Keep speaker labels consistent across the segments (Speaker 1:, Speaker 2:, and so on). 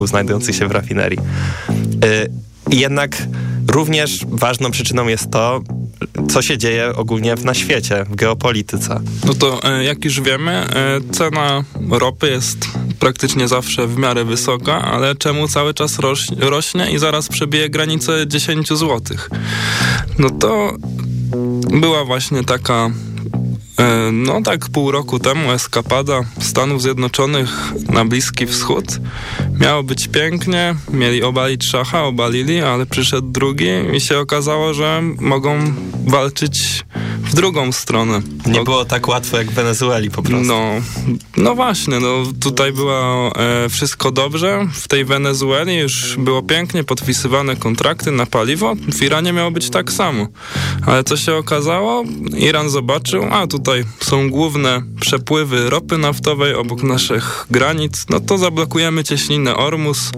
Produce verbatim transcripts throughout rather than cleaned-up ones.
Speaker 1: znajdujących się w rafinerii. I jednak również ważną przyczyną jest to, co się dzieje ogólnie na świecie, w geopolityce.
Speaker 2: No to jak już wiemy, cena ropy jest praktycznie zawsze w miarę wysoka, ale czemu cały czas roś- rośnie i zaraz przebije granicę dziesięć złotych? No to była właśnie taka no tak pół roku temu eskapada Stanów Zjednoczonych na Bliski Wschód. Miało być pięknie, mieli obalić szacha, obalili, ale przyszedł drugi i się okazało, że mogą walczyć w drugą stronę.
Speaker 1: Nie było tak łatwo jak w Wenezueli po prostu.
Speaker 2: No, no właśnie, no tutaj było e, wszystko dobrze. W tej Wenezueli już było pięknie podpisywane kontrakty na paliwo. W Iranie miało być tak samo. Ale co się okazało? Iran zobaczył, a tutaj są główne przepływy ropy naftowej obok naszych granic, no to zablokujemy cieśninę Ormus,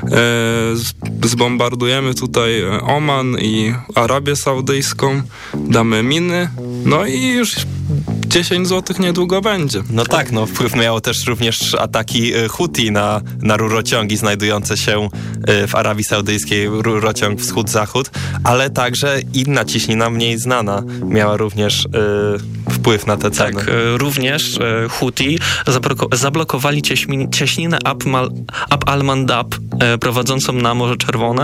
Speaker 2: e, zbombardujemy tutaj Oman i Arabię Saudyjską, damy miny, no i już dziesięć złotych niedługo będzie.
Speaker 1: No tak, no wpływ miało też również ataki Huti na, na rurociągi znajdujące się w Arabii Saudyjskiej, rurociąg wschód-zachód, ale także inna cieśnina mniej znana miała również y, wpływ na te ceny.
Speaker 3: Tak, y, również y, Huti zabloko- zablokowali cieśmin- cieśninę Ab, Mal- Ab al-Mandab y, prowadzącą na Morze Czerwone.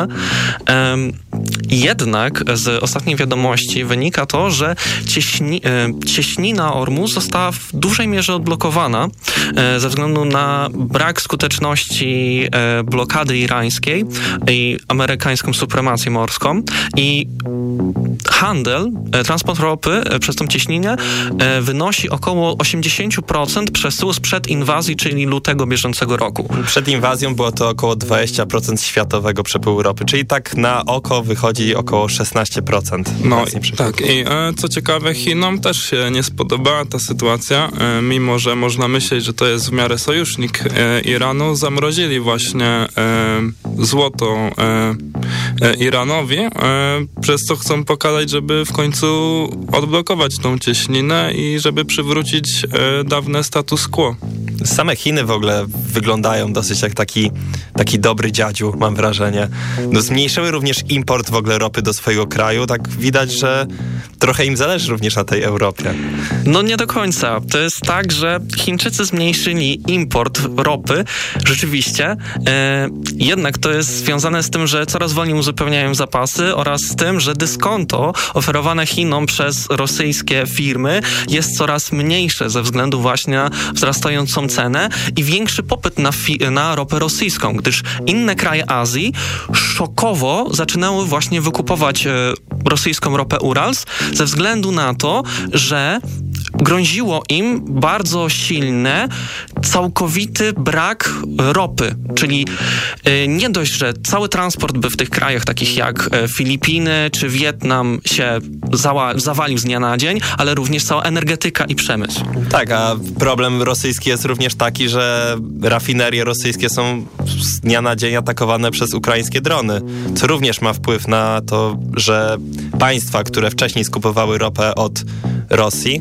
Speaker 3: Y, jednak z ostatniej wiadomości wynika to, że cieśni- y, cieśnina Ormus została w dużej mierze odblokowana e, ze względu na brak skuteczności e, blokady irańskiej i amerykańską supremację morską i handel, e, transport ropy e, przez tą cieśninę e, wynosi około osiemdziesiąt procent przesyłu sprzed inwazji, czyli lutego bieżącego roku.
Speaker 1: Przed inwazją było to około dwadzieścia procent światowego przepływu ropy, czyli tak na oko wychodzi około szesnaście procent.
Speaker 2: No tak, i e, co ciekawe, Chinom też się nie spodoba ta sytuacja, e, mimo że można myśleć, że to jest w miarę sojusznik e, Iranu, zamrozili właśnie e, złoto e, e, Iranowi, e, przez co chcą pokazać, żeby w końcu odblokować tą cieśninę i żeby przywrócić e, dawne status quo.
Speaker 1: Same Chiny w ogóle wyglądają dosyć jak taki, taki dobry dziadziu, mam wrażenie. No, zmniejszyły również import w ogóle ropy do swojego kraju. Tak widać, że trochę im zależy również na tej Europie.
Speaker 3: No nie do końca. To jest tak, że Chińczycy zmniejszyli import ropy, rzeczywiście. E, jednak to jest związane z tym, że coraz wolniej uzupełniają zapasy oraz z tym, że dyskonto oferowane Chinom przez rosyjskie firmy jest coraz mniejsze ze względu właśnie na wzrastającą cenę i większy popyt na, fi- na ropę rosyjską, gdyż inne kraje Azji szokowo zaczynały właśnie wykupować e, rosyjską ropę Urals ze względu na to, że groziło im bardzo silny, całkowity brak ropy. Czyli y, nie dość, że cały transport by w tych krajach takich jak y, Filipiny czy Wietnam się zała- zawalił z dnia na dzień, ale również cała energetyka i przemysł.
Speaker 1: Tak, a problem rosyjski jest również taki, że rafinerie rosyjskie są z dnia na dzień atakowane przez ukraińskie drony, co również ma wpływ na to, że państwa, które wcześniej skupowały ropę od Rosji,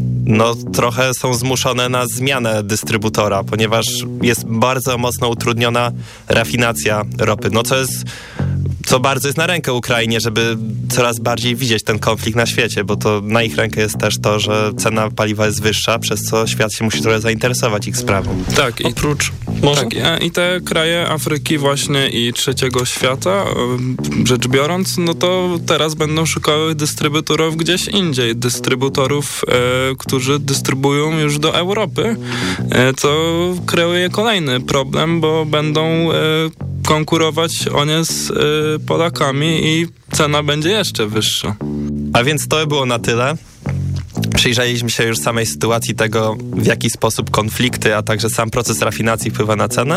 Speaker 1: no trochę są zmuszone na zmianę dystrybutora, ponieważ jest bardzo mocno utrudniona rafinacja ropy. No co jest, co bardzo jest na rękę Ukrainie, żeby coraz bardziej widzieć ten konflikt na świecie, bo to na ich rękę jest też to, że cena paliwa jest wyższa, przez co świat się musi trochę zainteresować ich sprawą.
Speaker 2: Tak, i,
Speaker 3: oprócz może?
Speaker 2: Tak, i te kraje Afryki właśnie i trzeciego świata, rzecz biorąc, no to teraz będą szukały dystrybutorów gdzieś indziej. Dystrybutorów, e, którzy dystrybuują już do Europy, e, co kreuje kolejny problem, bo będą e, konkurować one z e, Polakami i cena będzie jeszcze wyższa.
Speaker 1: A więc to było na tyle. Przyjrzeliśmy się już samej sytuacji tego, w jaki sposób konflikty, a także sam proces rafinacji wpływa na cenę.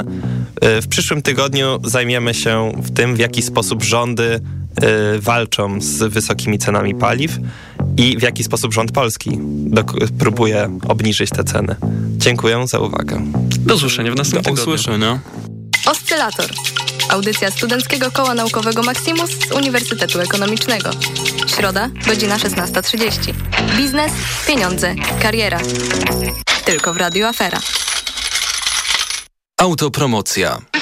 Speaker 1: W przyszłym tygodniu zajmiemy się w tym, w jaki sposób rządy walczą z wysokimi cenami paliw i w jaki sposób rząd polski dok- próbuje obniżyć te ceny. Dziękuję za uwagę.
Speaker 3: Do usłyszenia w następnym
Speaker 2: Do usłyszenia.
Speaker 4: Oscylator. Audycja Studenckiego Koła Naukowego Maximus z Uniwersytetu Ekonomicznego. Środa, godzina szesnasta trzydzieści. Biznes, pieniądze, kariera. Tylko w Radiu Afera.
Speaker 5: Autopromocja.